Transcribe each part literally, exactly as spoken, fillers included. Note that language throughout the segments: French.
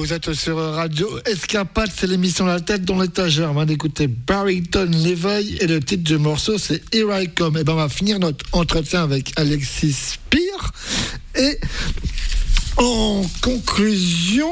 vous êtes sur Radio Escapade, c'est l'émission La tête dans l'étagère. On va d'écouter Barrington Levy et le titre du morceau c'est Here I Come. Et ben on va finir notre entretien avec Alexis Spire. Et en conclusion,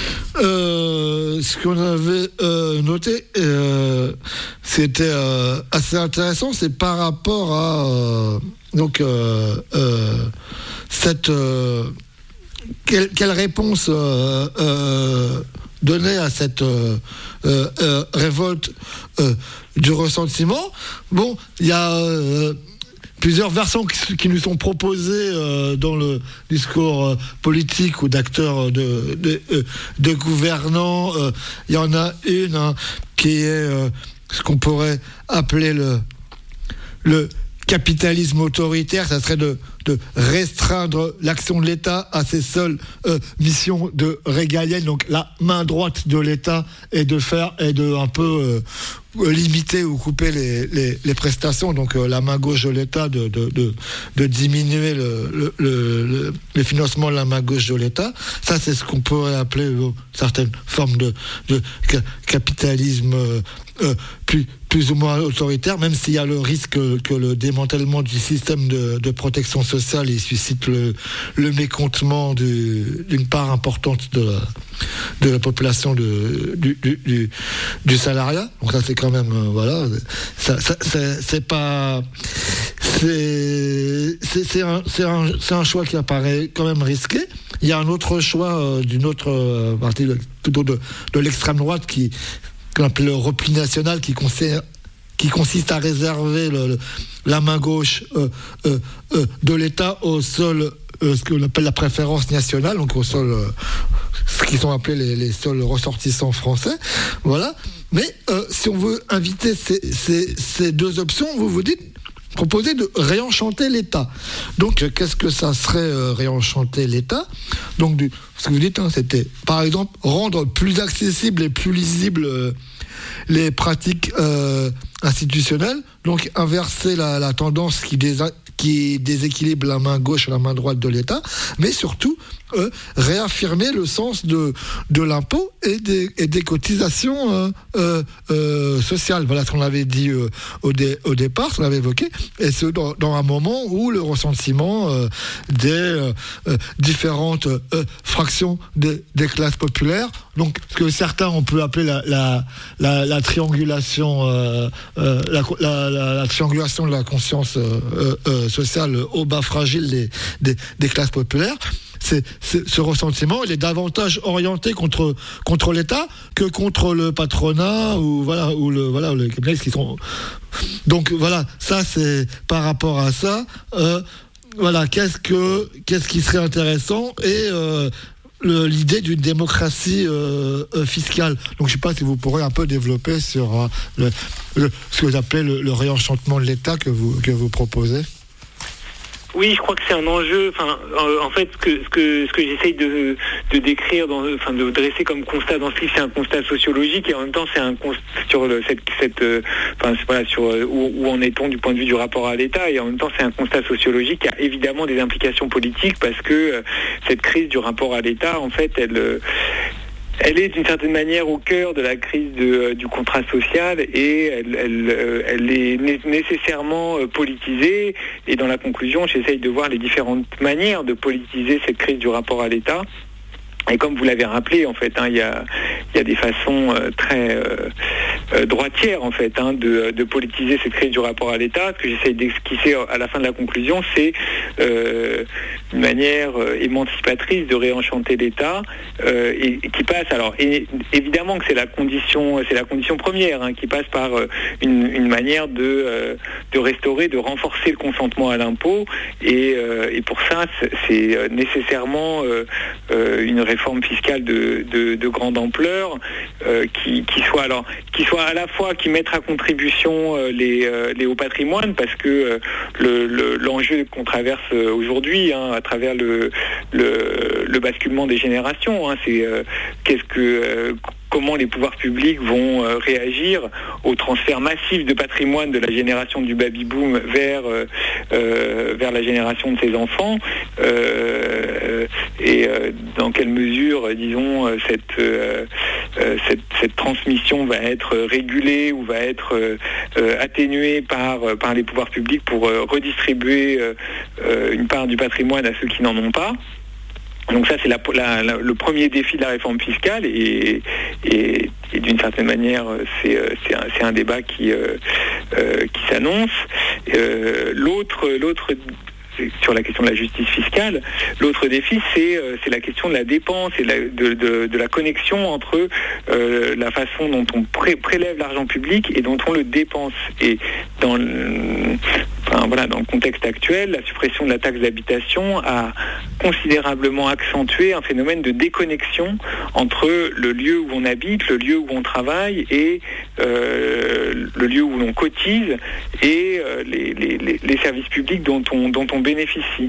euh, ce qu'on avait euh, noté, euh, c'était euh, assez intéressant, c'est par rapport à euh, donc euh, euh, cette euh, quelle, quelle réponse euh, euh, donner à cette euh, euh, euh, révolte euh, du ressentiment. Bon, il y a euh, plusieurs versions qui, qui nous sont proposées euh, dans le discours euh, politique ou d'acteurs de, de, de, de gouvernants. Il euh, y en a une hein, qui est euh, ce qu'on pourrait appeler le, le capitalisme autoritaire. Ça serait de, de restreindre l'action de l'État à ses seules euh, missions de régaliennes, donc la main droite de l'État, et de faire et de un peu euh, limiter ou couper les, les, les prestations, donc euh, la main gauche de l'État, de, de, de, de diminuer le, le, le, le financement de la main gauche de l'État. Ça, c'est ce qu'on pourrait appeler euh, certaines formes de, de ca- capitalisme euh, euh, plus, plus ou moins autoritaire, même s'il y a le risque que, que le démantèlement du système de, de protection sociale il suscite le, le mécontentement du, d'une part importante de la, de la population de, du, du, du, du salariat. Donc ça, c'est quand même euh, voilà, ça, ça, c'est, c'est pas, c'est, c'est, c'est, un, c'est, un, c'est un choix qui apparaît quand même risqué. Il y a un autre choix euh, d'une autre euh, partie de, plutôt de, de l'extrême droite qui qu'on appelle le repli national, qui consiste, qui consiste à réserver le, le, la main gauche euh, euh, euh, de l'État au seul, euh, ce qu'on appelle la préférence nationale, donc au seul, euh, ce qui sont appelés les, les seuls ressortissants français. Voilà. Mais euh, si on veut inviter ces, ces, ces deux options, vous vous dites, proposer de réenchanter l'État. Donc, euh, qu'est-ce que ça serait euh, réenchanter l'État ? Donc, du, ce que vous dites, hein, c'était, par exemple, rendre plus accessible et plus lisible euh, les pratiques euh, institutionnelles. Donc, inverser la, la tendance qui, désa- qui déséquilibre la main gauche et la main droite de l'État, mais surtout euh, réaffirmer le sens de, de l'impôt et des, et des cotisations euh, euh, euh, sociales. Voilà ce qu'on avait dit euh, au, dé, au départ, ce qu'on avait évoqué, et ce dans, dans un moment où le ressentiment euh, des euh, euh, différentes euh, fractions des, des classes populaires, donc ce que certains on peut appeler la, la, la, la triangulation, euh, euh, la, la, la, la triangulation de la conscience euh, euh, sociale au bas fragile des, des, des classes populaires. C'est, c'est, ce ressentiment, il est davantage orienté contre contre l'État que contre le patronat ou voilà ou le voilà les capitalistes qui sont. Donc voilà, ça c'est par rapport à ça. Euh, voilà, qu'est-ce que qu'est-ce qui serait intéressant et euh, le, l'idée d'une démocratie euh, euh, fiscale. Donc je ne sais pas si vous pourrez un peu développer sur euh, le, le, ce que vous appelez le, le réenchantement de l'État que vous que vous proposez. Oui, je crois que c'est un enjeu. Enfin, euh, en fait, ce que ce que ce que j'essaye de de décrire, dans, enfin de dresser comme constat dans ce livre, c'est un constat sociologique et en même temps c'est un constat sur le, cette cette, euh, enfin voilà sur euh, où, où en est-on du point de vue du rapport à l'État et en même temps c'est un constat sociologique qui a évidemment des implications politiques parce que euh, cette crise du rapport à l'État, en fait, elle euh, Elle est d'une certaine manière au cœur de la crise de, du contrat social et elle, elle, elle est né- nécessairement politisée. Et dans la conclusion, j'essaye de voir les différentes manières de politiser cette crise du rapport à l'État. Et comme vous l'avez rappelé, en fait, hein, il y a, il y a des façons euh, très euh, euh, droitières, en fait, hein, de, de politiser cette crise du rapport à l'État. Ce que j'essaie d'esquisser à la fin de la conclusion, c'est euh, une manière euh, émancipatrice de réenchanter l'État euh, et, et qui passe. Alors, et, évidemment que c'est la condition, c'est la condition première, hein, qui passe par euh, une, une manière de euh, de restaurer, de renforcer le consentement à l'impôt. Et, euh, et pour ça, c'est, c'est nécessairement euh, euh, une réforme fiscale de, de, de grande ampleur euh, qui, qui soit alors qui soit à la fois qui mette à contribution euh, les, euh, les hauts patrimoines parce que euh, le, le, l'enjeu qu'on traverse aujourd'hui hein, à travers le, le, le basculement des générations, hein, c'est euh, qu'est-ce que euh, comment les pouvoirs publics vont euh, réagir au transfert massif de patrimoine de la génération du baby-boom vers, euh, euh, vers la génération de ses enfants, euh, et euh, dans quelle mesure, disons, cette, euh, cette, cette transmission va être régulée ou va être euh, atténuée par, par les pouvoirs publics pour euh, redistribuer euh, une part du patrimoine à ceux qui n'en ont pas. Donc ça, c'est la, la, la, le premier défi de la réforme fiscale, et, et, et d'une certaine manière, c'est, c'est, un, c'est un débat qui, euh, euh, qui s'annonce. Euh, l'autre, l'autre sur la question de la justice fiscale, l'autre défi, c'est, c'est la question de la dépense et la, de, de, de la connexion entre euh, la façon dont on pré- prélève l'argent public et dont on le dépense. Et dans le, enfin, voilà, dans le contexte actuel, la suppression de la taxe d'habitation a considérablement accentué un phénomène de déconnexion entre le lieu où on habite, le lieu où on travaille et euh, le lieu où l'on cotise et euh, les, les, les services publics dont on, dont on bénéficie.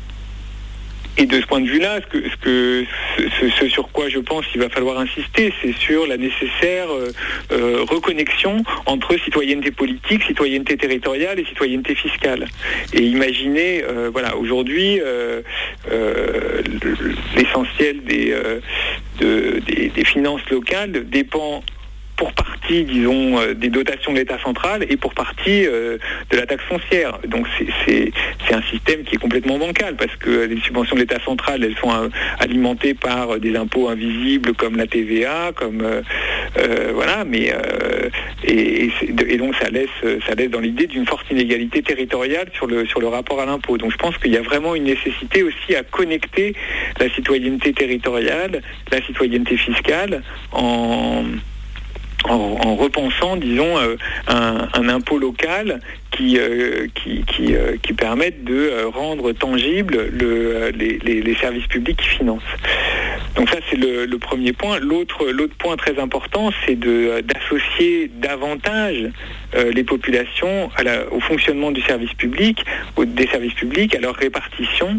Et de ce point de vue-là, ce, que, ce, que, ce, ce sur quoi je pense qu'il va falloir insister, c'est sur la nécessaire euh, euh, reconnexion entre citoyenneté politique, citoyenneté territoriale et citoyenneté fiscale. Et imaginez, euh, voilà, aujourd'hui, euh, euh, l'essentiel des, euh, de, des, des finances locales dépend pour partie, disons, euh, des dotations de l'État central et pour partie euh, de la taxe foncière. Donc c'est, c'est, c'est un système qui est complètement bancal parce que les subventions de l'État central, elles sont euh, alimentées par des impôts invisibles comme la T V A, comme euh, euh, voilà, mais euh, et, et, et donc ça laisse, ça laisse dans l'idée d'une forte inégalité territoriale sur le sur le rapport à l'impôt. Donc je pense qu'il y a vraiment une nécessité aussi à connecter la citoyenneté territoriale, la citoyenneté fiscale en En, en repensant, disons, euh, un, un impôt local qui, euh, qui, qui, euh, qui permette de euh, rendre tangible le, les, les, les services publics qui financent. Donc ça, c'est le, le premier point. L'autre, l'autre point très important, c'est de, d'associer davantage euh, les populations à la, au fonctionnement du service public, au, des services publics, à leur répartition,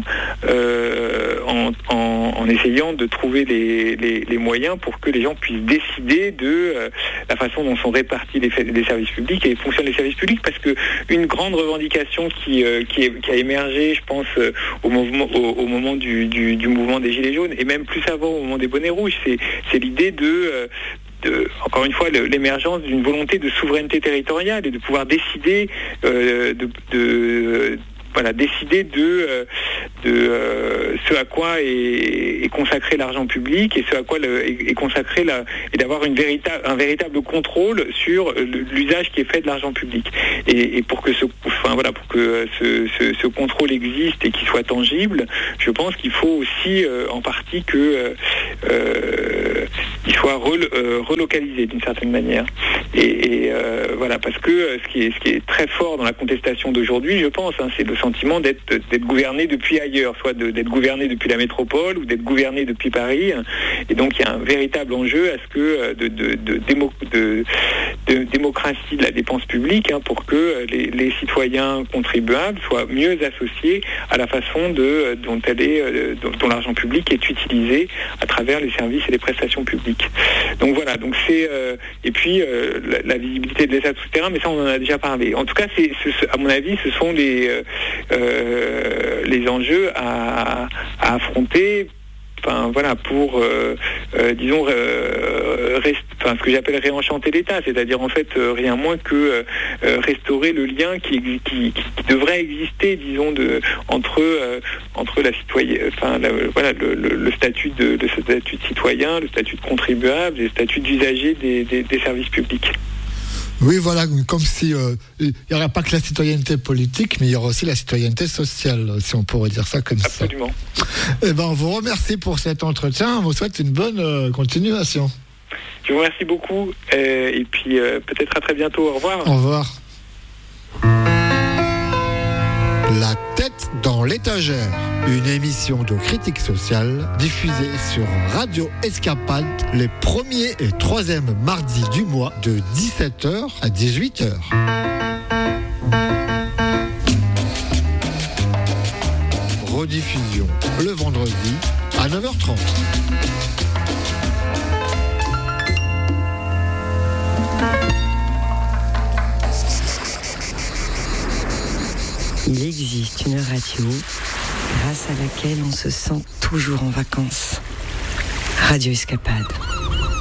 euh, en, en, en essayant de trouver les, les, les moyens pour que les gens puissent décider de euh, la façon dont sont répartis les, les services publics et fonctionnent les services publics, parce que une grande revendication qui, euh, qui, est, qui a émergé, je pense, euh, au, mouvement, au, au moment du, du, du mouvement des Gilets jaunes, et même plus avant au moment des bonnets rouges, c'est, c'est l'idée de... Euh, De, encore une fois, le, l'émergence d'une volonté de souveraineté territoriale et de pouvoir décider euh, de, de voilà, décider de, de euh, ce à quoi est, est consacré l'argent public et ce à quoi le, est, est consacré la, et d'avoir une véritable, un véritable contrôle sur l'usage qui est fait de l'argent public. Et, et pour que ce, enfin voilà, pour que ce, ce, ce contrôle existe et qu'il soit tangible, je pense qu'il faut aussi euh, en partie que euh, qu'il soit rel, euh, relocalisé d'une certaine manière. Et, et euh, voilà, parce que ce qui est, ce qui est très fort dans la contestation d'aujourd'hui, je pense, hein, c'est le sentiment d'être, d'être gouverné depuis ailleurs, soit de, d'être gouverné depuis la métropole ou d'être gouverné depuis Paris. Et donc il y a un véritable enjeu à ce que de, de, de, démo, de, de démocratie de la dépense publique, hein, pour que les, les citoyens contribuables soient mieux associés à la façon de, dont, elle est, dont, dont l'argent public est utilisé à travers les services et les prestations publiques. Donc voilà, donc c'est euh, et puis euh, la, la visibilité de l'État tout terrain, mais ça on en a déjà parlé. En tout cas, c'est, c'est à mon avis, ce sont les euh, euh, les enjeux à, à affronter. Enfin voilà, pour euh, euh, disons euh, rest, enfin, ce que j'appelle réenchanter l'État, c'est-à-dire en fait euh, rien moins que euh, restaurer le lien qui, qui, qui devrait exister, disons, de entre euh, entre la citoyenne, enfin la, voilà le, le, le statut de le statut de citoyen, le statut de contribuable et le statut d'usager des, des, des services publics. Oui, voilà, comme si euh, il n'y aurait pas que la citoyenneté politique, mais il y aura aussi la citoyenneté sociale, si on pourrait dire ça comme Absolument. ça. Absolument. Eh ben, on vous remercie pour cet entretien. On vous souhaite une bonne euh, continuation. Je vous remercie beaucoup euh, et puis euh, peut-être à très bientôt. Au revoir. Au revoir. La tête dans l'étagère, une émission de critique sociale diffusée sur Radio Escapade les premiers et troisièmes mardis du mois de dix-sept heures à dix-huit heures. Rediffusion le vendredi à neuf heures trente. Il existe une radio grâce à laquelle on se sent toujours en vacances. Radio Escapade.